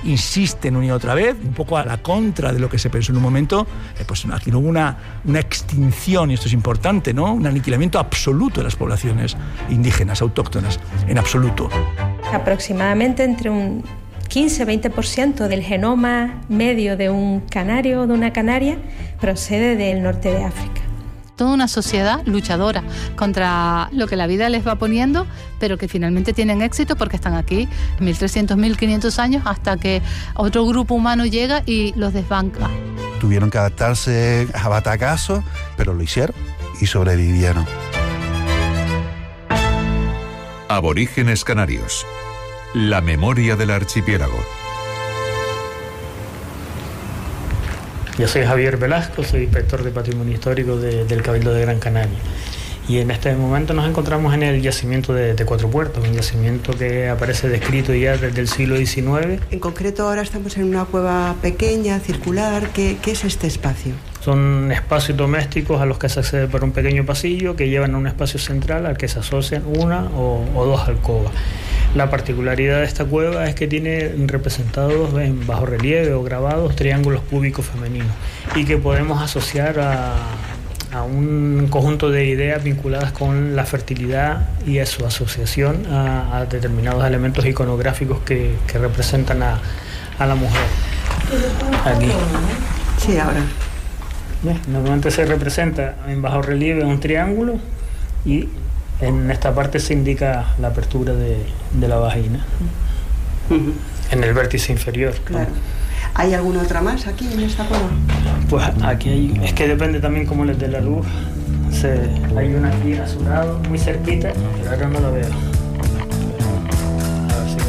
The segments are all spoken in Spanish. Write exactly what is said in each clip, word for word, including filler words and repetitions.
insisten una y otra vez, un poco a la contra de lo que se pensó en un momento, eh, pues aquí no hubo una, una extinción, y esto es importante, ¿no? Un aniquilamiento absoluto de las poblaciones indígenas, autóctonas, en absoluto. Aproximadamente entre un quince a veinte por ciento del genoma medio de un canario o de una canaria procede del norte de África. Toda una sociedad luchadora contra lo que la vida les va poniendo, pero que finalmente tienen éxito porque están aquí mil trescientos, mil quinientos años hasta que otro grupo humano llega y los desbanca. Tuvieron que adaptarse a batacazos, pero lo hicieron y sobrevivieron. Aborígenes canarios. La memoria del archipiélago. Yo soy Javier Velasco, soy inspector de Patrimonio Histórico de, del Cabildo de Gran Canaria. Y en este momento nos encontramos en el yacimiento de, de Cuatro Puertos, un yacimiento que aparece descrito ya desde el siglo diecinueve. En concreto ahora estamos en una cueva pequeña, circular. ¿Qué, qué es este espacio? Son espacios domésticos a los que se accede por un pequeño pasillo que llevan a un espacio central al que se asocian una o, o dos alcobas. La particularidad de esta cueva es que tiene representados en bajo relieve o grabados triángulos cúbicos femeninos y que podemos asociar a, a un conjunto de ideas vinculadas con la fertilidad y a su asociación a, a determinados elementos iconográficos que, que representan a, a la mujer. Aquí. Sí, ahora. Normalmente se representa en bajo relieve un triángulo y en esta parte se indica la apertura de, de la vagina, uh-huh. En el vértice inferior. Claro. ¿Hay alguna otra más aquí en esta cueva? Pues aquí hay, es que depende también cómo les dé la luz. Se, hay una aquí a su lado, muy cerquita, pero ahora no la veo. A ver si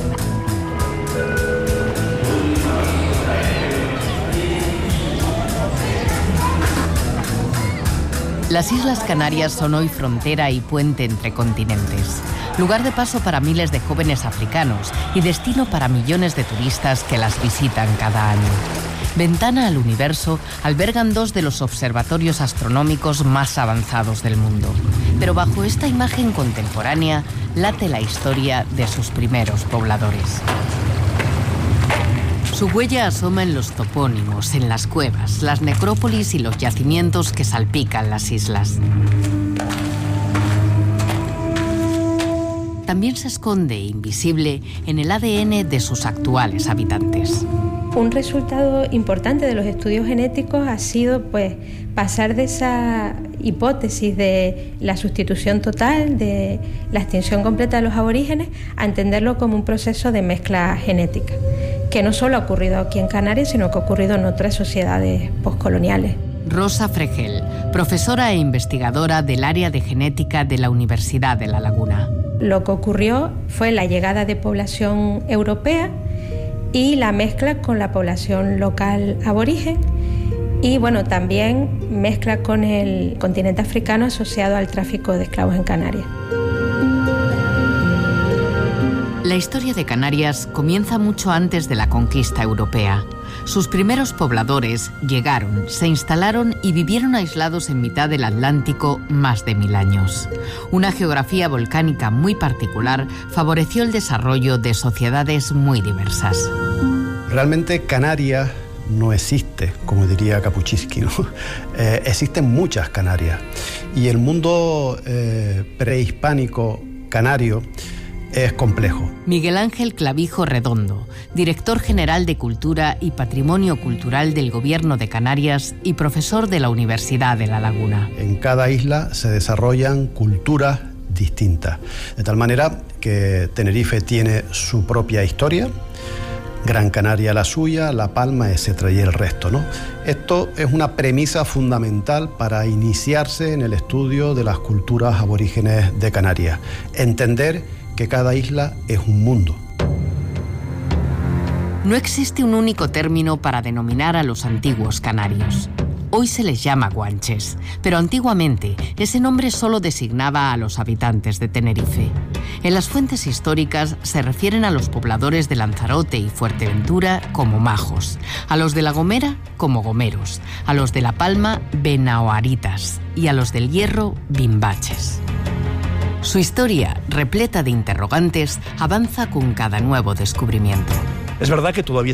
Las Islas Canarias son hoy frontera y puente entre continentes, lugar de paso para miles de jóvenes africanos y destino para millones de turistas que las visitan cada año. Ventana al universo, albergan dos de los observatorios astronómicos más avanzados del mundo. Pero bajo esta imagen contemporánea late la historia de sus primeros pobladores. Su huella asoma en los topónimos, en las cuevas, las necrópolis y los yacimientos que salpican las islas. También se esconde, invisible, en el A D N de sus actuales habitantes. Un resultado importante de los estudios genéticos ha sido pues, pasar de esa hipótesis de la sustitución total, de la extinción completa de los aborígenes, a entenderlo como un proceso de mezcla genética, que no solo ha ocurrido aquí en Canarias, sino que ha ocurrido en otras sociedades postcoloniales. Rosa Fregel, profesora e investigadora del área de genética de la Universidad de La Laguna. Lo que ocurrió fue la llegada de población europea y la mezcla con la población local aborigen y bueno, también mezcla con el continente africano asociado al tráfico de esclavos en Canarias. La historia de Canarias comienza mucho antes de la conquista europea. Sus primeros pobladores llegaron, se instalaron y vivieron aislados en mitad del Atlántico más de mil años. Una geografía volcánica muy particular favoreció el desarrollo de sociedades muy diversas. Realmente Canarias no existe, como diría Kapuscinski, ¿no? Eh, existen muchas Canarias. Y el mundo eh, prehispánico canario es complejo. Miguel Ángel Clavijo Redondo, director general de Cultura y Patrimonio Cultural del Gobierno de Canarias y profesor de la Universidad de La Laguna. En cada isla se desarrollan culturas distintas, de tal manera que Tenerife tiene su propia historia, Gran Canaria la suya, La Palma, etcétera, y el resto, ¿no? Esto es una premisa fundamental para iniciarse en el estudio de las culturas aborígenes de Canarias. Entender que cada isla es un mundo. No existe un único término para denominar a los antiguos canarios. Hoy se les llama guanches, pero antiguamente ese nombre solo designaba a los habitantes de Tenerife. En las fuentes históricas se refieren a los pobladores de Lanzarote y Fuerteventura como majos, a los de La Gomera como gomeros, a los de La Palma benaoaritas y a los del Hierro bimbaches. Su historia, repleta de interrogantes, avanza con cada nuevo descubrimiento. Es verdad que todavía